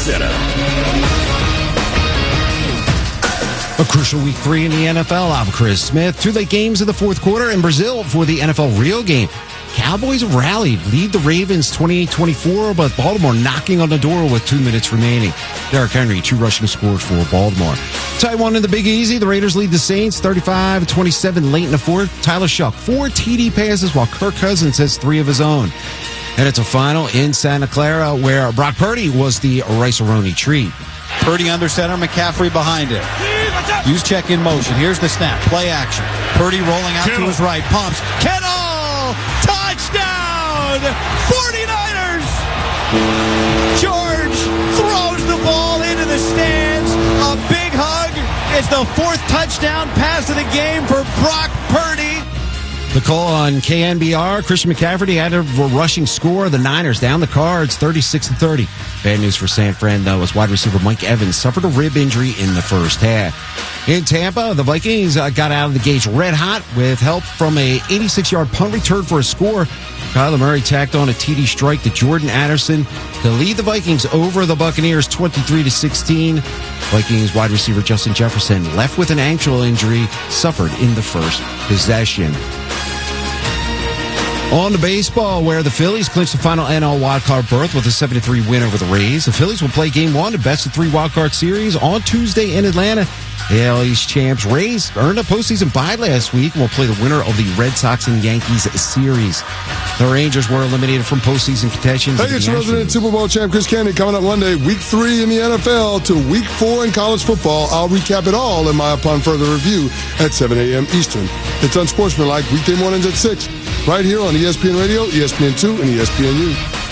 Center. A crucial week 3 in the NFL. I'm Chris Smith. 2 late games in the fourth quarter in Brazil for the NFL Rio game. Cowboys rallied, lead the Ravens 28-24, but Baltimore knocking on the door with 2 minutes remaining. Derrick Henry, 2 rushing scores for Baltimore. Tight one in the Big Easy. The Raiders lead the Saints 35-27 late in the fourth. Tyler Shuck, 4 TD passes, while Kirk Cousins has 3 of his own. And it's a final in Santa Clara where Brock Purdy was the Rice-A-Roni treat. Purdy under center, McCaffrey behind it. Use check in motion. Here's the snap. Play action. Purdy rolling out to his right. Pumps. Kittle! Touchdown! 49ers! George throws the ball into the stands. A big hug. It's the 4th touchdown pass of the game for Brock Purdy. The call on KNBR, Christian McCaffrey had a rushing score. The Niners down the Cards 36-30. Bad news for San Fran, though, as wide receiver Mike Evans suffered a rib injury in the first half. In Tampa, the Vikings got out of the gates red hot with help from a 86-yard punt return for a score. Kyler Murray tacked on a TD strike to Jordan Addison to lead the Vikings over the Buccaneers 23-16. Vikings wide receiver Justin Jefferson left with an ankle injury, suffered in the first possession. On to baseball, where the Phillies clinched the final NL wildcard berth with a 7-3 win over the Rays. The Phillies will play Game 1 of best-of-3 wildcard series on Tuesday in Atlanta. The AL East champs Rays earned a postseason bye last week and will play the winner of the Red Sox and Yankees series. The Rangers were eliminated from postseason contention. Hey, it's resident Super Bowl champ Chris Candy coming up Monday, week 3 in the NFL to week 4 in college football. I'll recap it all in my Upon Further Review at 7 a.m. Eastern. It's Unsportsmanlike, weekday mornings at 6, right here on ESPN Radio, ESPN2, and ESPNU.